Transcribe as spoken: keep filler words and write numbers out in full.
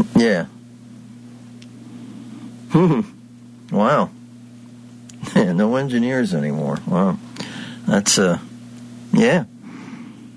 Yeah. Hmm. Wow. No engineers anymore. Wow. That's, uh, yeah.